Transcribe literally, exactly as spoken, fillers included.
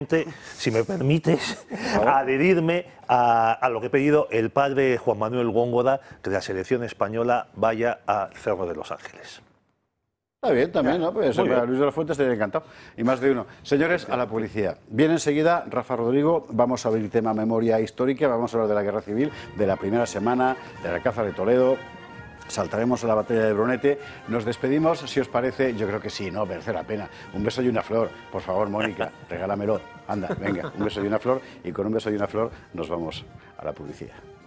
Si me permites, adherirme a, a lo que ha pedido el padre Juan Manuel Góngora, que la selección española vaya al Cerro de los Ángeles. Está bien, también, ¿no? Pues a Luis de la Fuente estaría encantado. Y más de uno. Señores, a la publicidad. Viene enseguida Rafa Rodrigo. Vamos a abrir tema memoria histórica. Vamos a hablar de la Guerra Civil, de la primera semana, de la Alcázar de Toledo. Saltaremos a la batalla de Brunete. Nos despedimos, si os parece. Yo creo que sí, ¿no? Merece la pena. Un beso y una flor. Por favor, Mónica, regálamelo. Anda, venga, un beso y una flor. Y con un beso y una flor nos vamos a la publicidad.